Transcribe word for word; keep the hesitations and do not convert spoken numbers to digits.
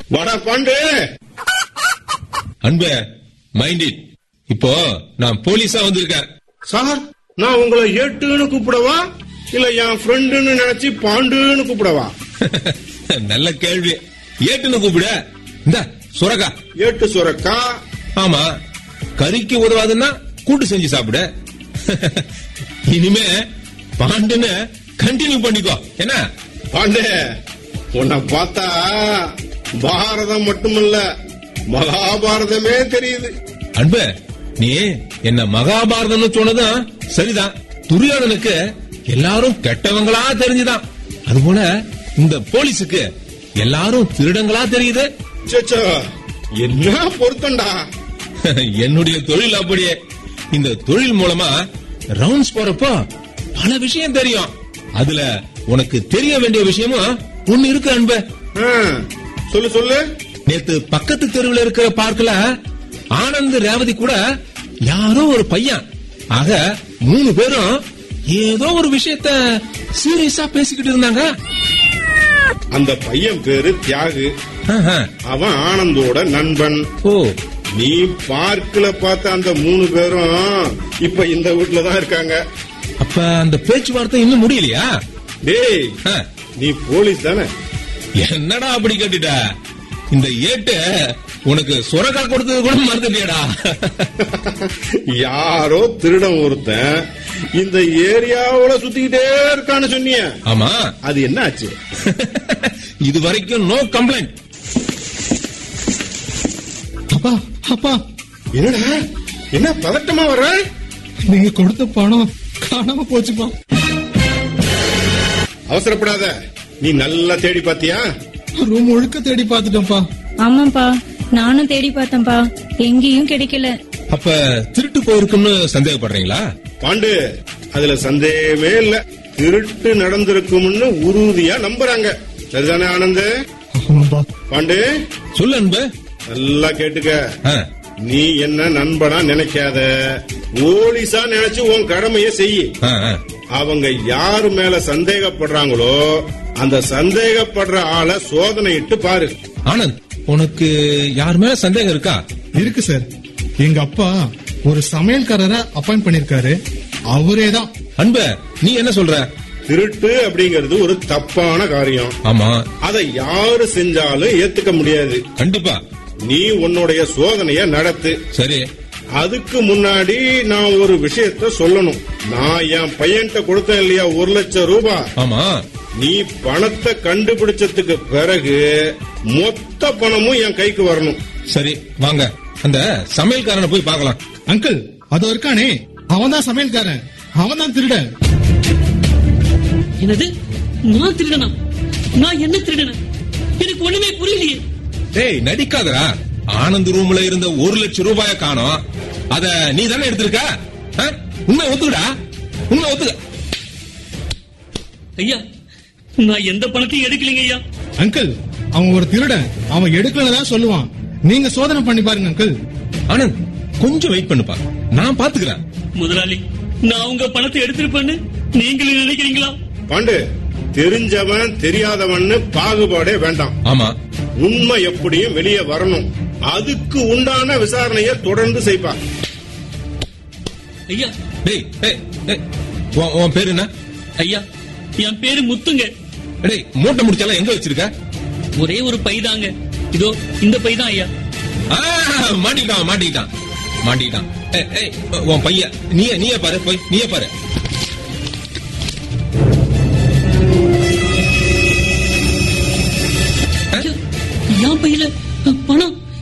வாடா பாண்டு. அன்பே, mind it. இப்போ நான் போலீஸா வந்திருக்கேன். சார், நான் உங்களை ஏட்டுன்னு கூப்பிடவா இல்ல என் ஃப்ரெண்டுன்னு நினைச்சு பாண்டுன்னு கூப்பிடவா? நல்ல கேள்வி. ஏட்டுன்னு கூப்பிட. இந்த சுரக்கா. ஏட்டு சுரக்கா? ஆமா. கறிக்கு உதவாதுன்னா கூட்டு செஞ்சு சாப்பிட. இனிமே பாண்டுன்னு கண்டினியூ பண்ணிக்கோ. என்ன பாண்டே, உன்னை பார்த்தா பாரதம் மட்டுமல்ல மகாபாரதமே தெரியுது. அன்பு, நீ என்ன மகாபாரதம்னு சொன்னதும் சரிதான். துரியோதனுக்கு எல்லாரும் கெட்டவங்களா தெரிஞ்சுதான். அதுபோல இந்த போலீஸுக்கு எல்லாரும் திருடங்களா தெரியுது. என்ன பொருத்தண்டா. என்னுடைய தொழில் அப்படியே. இந்த தொழில் மூலமா ரவுண்ட்ஸ் போறப்போ பல விஷயம் தெரியும். அதுல உனக்கு தெரிய வேண்டிய விஷயமும் ஒண்ணு இருக்கு அன்பு. சொல்லு சொல்லு. நேத்து பக்கத்து தெருவில் இருக்கிற பார்க்கல ஆனந்த் ரேவதி கூட யாரோ ஒரு பையன், ஆக மூணு பேரும் ஏதோ ஒரு விஷயத்த சீரியஸா பேசிக்கிட்டு இருந்தாங்க. அந்த பையன் பேரு தியாகு. அவன் ஆனந்தோட நண்பன். ஓ, நீ பார்க்கல பார்த்த அந்த மூணு பேரும் இப்ப இந்த வீட்டுலதான் இருக்காங்க. அப்ப அந்த பேச்சுவார்த்தை இன்னும் முடியலையா? டேய், நீ போலீஸ் தானே? என்னடா அப்படி கேட்டுட்ட? இந்த ஏட்டு உனக்கு சுரக்கா கொடுத்தது கூட மறந்துட்டியடா. யாரோ திருடன் ஒருத்தன் இந்த ஏரியாவோட சுத்திக்கிட்டே இருக்கான்னு சொன்னிய. ஆமா, அது என்ன ஆச்சு? இது வரைக்கும் நோ கம்ப்ளைண்ட். அப்பா அப்பா, என்னடா என்ன பதட்டமா வர்ற? நீங்க கொடுத்த பணம் காணாம போச்சுப்பா. அவசரப்படாத. நீ நல்லா தேடி பாத்தியா? ரூம் முழுக்க தேடி பாத்துட்டேன்ப்பா. ஆமாப்பா, நானும் தேடி பார்த்தேன்ப்பா, எங்கேயும் கிடைக்கல. அப்ப திருட்டு போயிருக்குன்னு சந்தேகப்படுறீங்களா? பாண்டு, அதுல சந்தேகமே இல்ல. திருட்டு நடந்திருக்கும்னு உறுதியா நம்புறாங்க. சரிதானே ஆனந்த்? பாண்டு, சொல்லு அன்பு. நல்லா கேட்டுக்க. நீ என்ன நண்பனா நினைக்காத, போலீஸா நினைச்சு உன் கடமைய செய்யி. அவங்க யாரு மேல சந்தேகப்படுறாங்களோ அந்த சந்தேகப்படுற ஆளை சோதனையிட்டு பாரு. ஆனந்த், உனக்கு யார் மேல சந்தேகம் இருக்கா? இருக்கு சார். எங்க அப்பா ஒரு சமையல்காரரை அப்பாயிண்ட் பண்ணிருக்காரு. அவரேதான். அன்பு, நீ என்ன சொல்ற? திருட்டு அப்படிங்கிறது ஒரு தப்பான காரியம். ஆமா, அதை யாரு செஞ்சாலும் ஏத்துக்க முடியாது. கண்டிப்பா. நீ உன்னுடைய சோதனைய நடத்து. சரி. அதுக்கு முன்னாடி நான் ஒரு விஷயத்த சொல்லணும். நான் என் பையன்கிட்ட கொடுத்தேன் இல்லையா ஒரு லட்சம் ரூபாய். ஆமா. நீ பணத்தை கண்டுபிடிச்சதுக்கு பிறகு மொத்த பணமும் என் கைக்கு வரணும். சரி, வாங்க அந்த சமையல்காரனை போய் பார்க்கலாம். அங்கிள், அதோ இருக்கானே, அவன் தான் சமையல்காரன். அவன் தான் திருடன். என்னது? நான் திருடனா? நான் என்ன திருடன? எனக்கு ஒண்ணுமே புரியலையே. டேய், நடிக்காதடா. ஆனந்த் ரூம்ல இருந்த ஒரு லட்சம் ரூபாய காணோம். அத நீ தானே எடுத்திருக்க? உண்மை ஒத்துக்கடா, உண்மை ஒத்துக்க. ஐயா, நான் எந்த பணத்தையும் எடுக்கலீங்க ஐயா. அங்கிள், அவன் ஒரு திருடன். அவன் எடுக்கலதான் சொல்லுவான். நீங்க சோதனை பண்ணி பாருங்க அங்கிள். ஆனந்த், கொஞ்சம் வெயிட் பண்ணுப்பா, நான் பாத்துக்கிறேன். முதலாளி, நான் உங்க பணத்தை எடுத்திருப்பேன்னு நீங்களும் நினைக்கிறீங்களா? பாண்டு, தெரிஞ்சவன் தெரியாதவன் பாகுபாடே வேண்டாம். ஆமா, உண்மை எப்படியும் வெளியே வரணும். அதுக்கு உண்டான விசாரணையை தொடர்ந்து செய்ப்பா. ஐயா. டேய், உன் பேரு என்ன? ஐயா, என் பேரு முத்துங்க. டேய், மூட்டை முடிச்சாலும் எங்க வச்சிருக்க? ஒரே ஒரு பைதாங்க. இதோ இந்த பைதான் ஐயா. மாட்டிக்கிட்டான் மாட்டிக்கிட்டான் மாட்டிக்கிட்டான். உன் பையன் நீயே நீயே பாரு, போய் நீயே பாரு. என் பையில பணம்.